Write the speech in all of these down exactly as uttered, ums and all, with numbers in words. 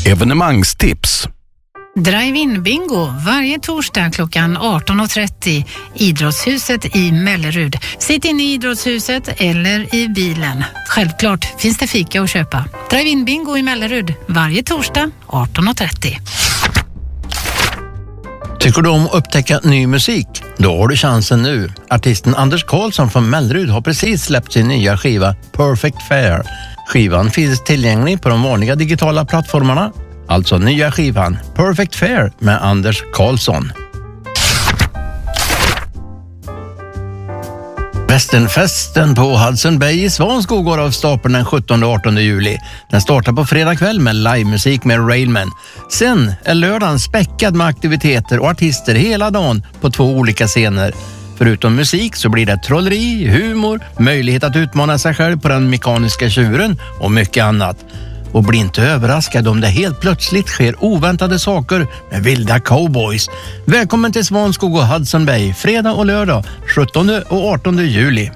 Evenemangstips. Drive-in bingo varje torsdag klockan arton och trettio. Idrottshuset i Mellerud. Sitt in i idrottshuset eller i bilen. Självklart finns det fika att köpa. Drive-in bingo i Mellerud varje torsdag arton och trettio. Tycker du om att upptäcka ny musik? Då har du chansen nu. Artisten Anders Karlsson från Mellerud har precis släppt sin nya skiva Perfect Fair. Skivan finns tillgänglig på de vanliga digitala plattformarna. Alltså nya skivan Perfect Fair med Anders Karlsson. Västernfesten på Hudson Bay i Svanskog går av stapeln den sjuttonde och artonde juli. Den startar på fredag kväll med livemusik med Railman. Sen är lördagen späckad med aktiviteter och artister hela dagen på två olika scener. Förutom musik så blir det trolleri, humor, möjlighet att utmana sig själv på den mekaniska tjuren och mycket annat. Och bli inte överraskad om det helt plötsligt sker oväntade saker med vilda cowboys. Välkommen till Svanskog och Hudson Bay, fredag och lördag, sjuttonde och artonde juli.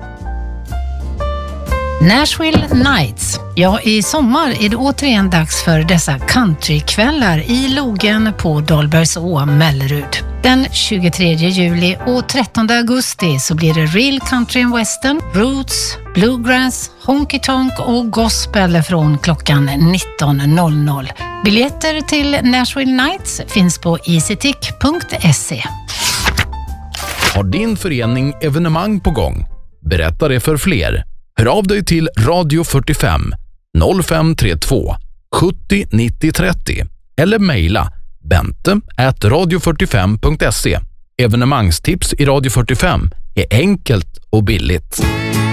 Nashville Nights. Ja, i sommar är det återigen dags för dessa countrykvällar i Logen på Dahlbergså, Mellerud. Den tjugotredje juli och trettonde augusti så blir det real country and western, roots, bluegrass, honky tonk och gospel från klockan nitton noll noll. Biljetter till Nashville Nights finns på easytick punkt se. Har din förening evenemang på gång? Berätta det för fler. Hör av dig till Radio fyrtiofem noll fem tre två sjuttio nittio trettio eller mejla bente at radio fyrtiofem punkt se. Evenemangstips i Radio fyrtiofem är enkelt och billigt.